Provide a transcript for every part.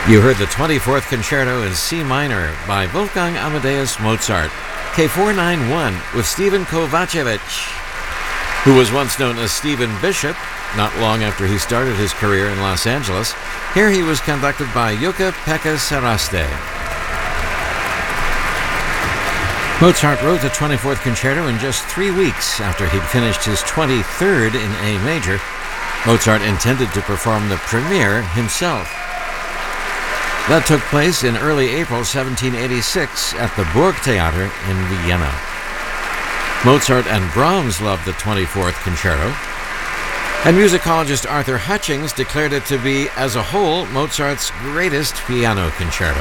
You heard the 24th Concerto in C minor by Wolfgang Amadeus Mozart, K491 with Stephen Kovacevic, who was once known as Stephen Bishop, not long after he started his career in Los Angeles. Here he was conducted by Jukka-Pekka Saraste. Mozart wrote the 24th Concerto in just 3 weeks after he'd finished his 23rd in A major. Mozart intended to perform the premiere himself. That took place in early April 1786 at the Burgtheater in Vienna. Mozart and Brahms loved the 24th Concerto, and musicologist Arthur Hutchings declared it to be, as a whole, Mozart's greatest piano concerto.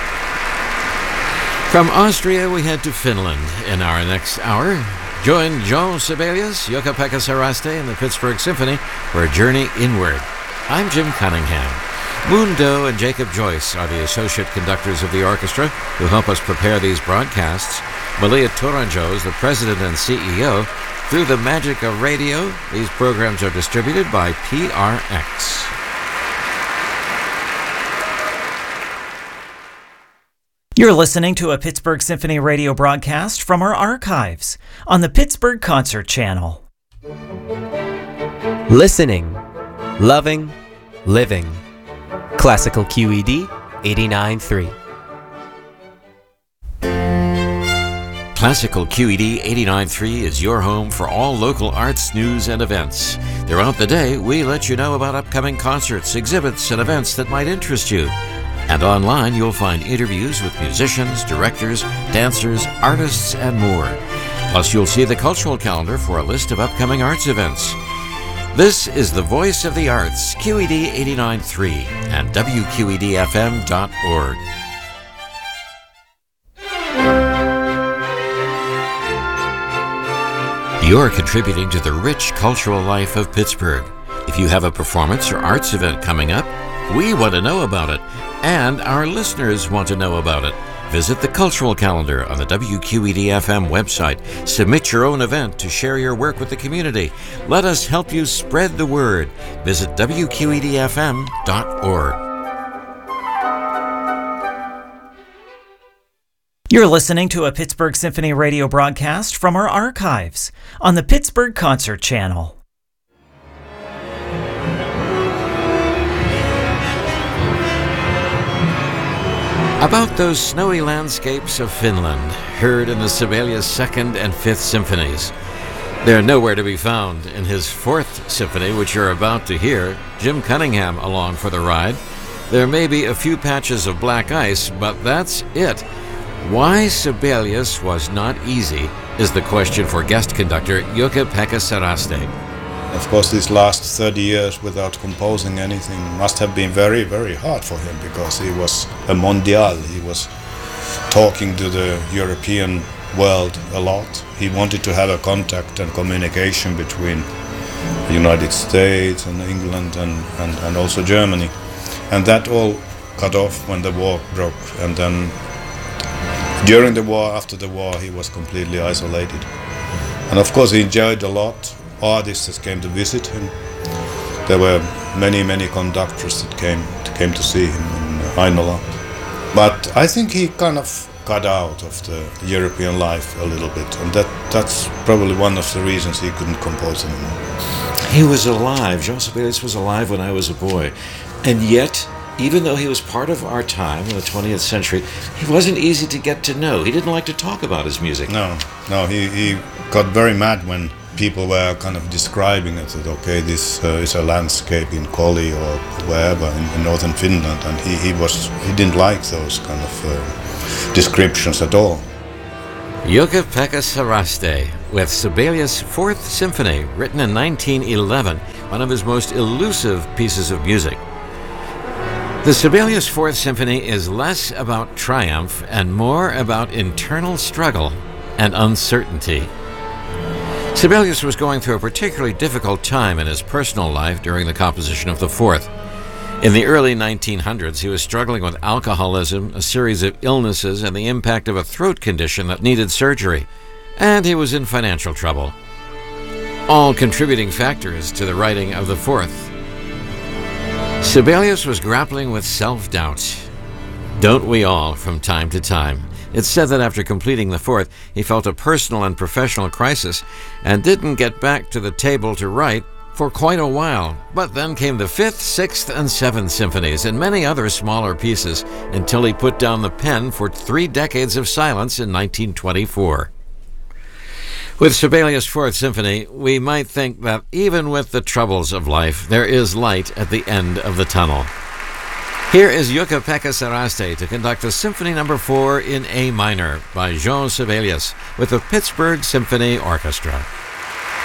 From Austria, we head to Finland in our next hour. Join Jean Sibelius, Jukka-Pekka Saraste, and the Pittsburgh Symphony for a journey inward. I'm Jim Cunningham. Moon Doe and Jacob Joyce are the associate conductors of the orchestra who help us prepare these broadcasts. Malia Tourangeau is the president and CEO. Through the magic of radio, these programs are distributed by PRX. You're listening to a Pittsburgh Symphony radio broadcast from our archives on the Pittsburgh Concert Channel. Listening, loving, living. Classical QED 89.3. Classical QED 89.3 is your home for all local arts, news, and events. Throughout the day, we let you know about upcoming concerts, exhibits, and events that might interest you. And online, you'll find interviews with musicians, directors, dancers, artists, and more. Plus, you'll see the cultural calendar for a list of upcoming arts events. This is the Voice of the Arts, QED 89.3 and WQEDFM.org. You're contributing to the rich cultural life of Pittsburgh. If you have a performance or arts event coming up, we want to know about it, and our listeners want to know about it. Visit the cultural calendar on the WQED-FM website. Submit your own event to share your work with the community. Let us help you spread the word. Visit WQEDFM.org. You're listening to a Pittsburgh Symphony radio broadcast from our archives on the Pittsburgh Concert Channel. About those snowy landscapes of Finland, heard in the Sibelius 2nd and 5th Symphonies. They're nowhere to be found in his 4th Symphony, which you're about to hear. Jim Cunningham along for the ride. There may be a few patches of black ice, but that's it. Why Sibelius was not easy is the question for guest conductor Jukka-Pekka Saraste. Of course, these last 30 years without composing anything must have been very, very hard for him, because he was a mondial. He was talking to the European world a lot. He wanted to have a contact and communication between the United States and England and also Germany. And that all cut off when the war broke. And then during the war, after the war, he was completely isolated. And of course, he enjoyed a lot. Artists that came to visit him. There were many, many conductors that came to see him in Heinola. But I think he kind of got out of the European life a little bit, and that's probably one of the reasons he couldn't compose anymore. He was alive. Jean Sibelius was alive when I was a boy. And yet, even though he was part of our time in the 20th century, he wasn't easy to get to know. He didn't like to talk about his music. No, he got very mad when people were kind of describing it, that okay, this is a landscape in Koli or wherever in northern Finland, and he didn't like those kind of descriptions at all. Jukka-Pekka Saraste with Sibelius' 4th Symphony, written in 1911, one of his most elusive pieces of music. The Sibelius 4th Symphony is less about triumph and more about internal struggle and uncertainty. Sibelius was going through a particularly difficult time in his personal life during the composition of the 4th. In the early 1900s, he was struggling with alcoholism, a series of illnesses, and the impact of a throat condition that needed surgery. And he was in financial trouble. All contributing factors to the writing of the 4th. Sibelius was grappling with self-doubt. Don't we all from time to time? It's said that after completing the fourth, he felt a personal and professional crisis and didn't get back to the table to write for quite a while. But then came the fifth, sixth, and seventh symphonies and many other smaller pieces until he put down the pen for 3 decades of silence in 1924. With Sibelius' Fourth Symphony, we might think that even with the troubles of life, there is light at the end of the tunnel. Here is Jukka-Pekka Saraste to conduct the Symphony No. 4 in A minor by Jean Sibelius with the Pittsburgh Symphony Orchestra.